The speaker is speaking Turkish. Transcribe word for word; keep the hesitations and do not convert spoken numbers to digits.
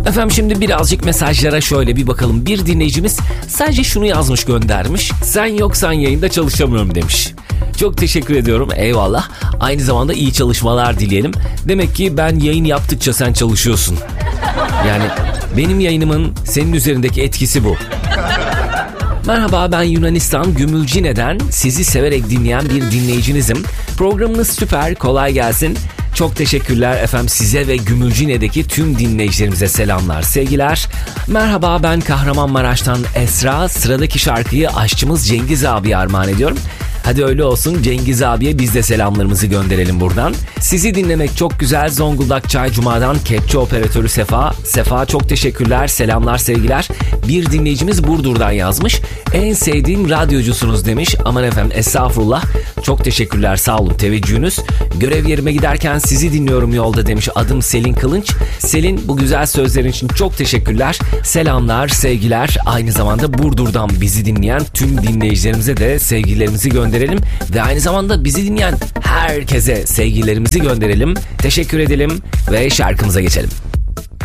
Efendim şimdi birazcık mesajlara şöyle bir bakalım. Bir dinleyicimiz sadece şunu yazmış, göndermiş. Sen yoksan yayında çalışamıyorum demiş. Çok teşekkür ediyorum, eyvallah. Aynı zamanda iyi çalışmalar dileyelim. Demek ki ben yayın yaptıkça sen çalışıyorsun. Yani benim yayınımın senin üzerindeki etkisi bu. Merhaba, ben Yunanistan Gümülcine'den sizi severek dinleyen bir dinleyicinizim. Programınız süper, kolay gelsin. Çok teşekkürler efendim, size ve Gümülcine'deki tüm dinleyicilerimize selamlar, sevgiler. Merhaba, ben Kahramanmaraş'tan Esra. Sıradaki şarkıyı aşçımız Cengiz abiye armağan ediyorum. Hadi öyle olsun, Cengiz abiye biz de selamlarımızı gönderelim buradan. Sizi dinlemek çok güzel. Zonguldak Çaycuma'dan kepçe operatörü Sefa. Sefa çok teşekkürler, selamlar, sevgiler. Bir dinleyicimiz Burdur'dan yazmış. En sevdiğim radyocusunuz demiş. Aman efendim, estağfurullah. Çok teşekkürler, sağ olun teveccühünüz. Görev yerime giderken sizi dinliyorum yolda demiş. Adım Selin Kılınç. Selin, bu güzel sözlerin için çok teşekkürler. Selamlar, sevgiler. Aynı zamanda Burdur'dan bizi dinleyen tüm dinleyicilerimize de sevgilerimizi gönderelim. Ve aynı zamanda bizi dinleyen herkese sevgilerimizi gönderelim. Teşekkür edelim ve şarkımıza geçelim.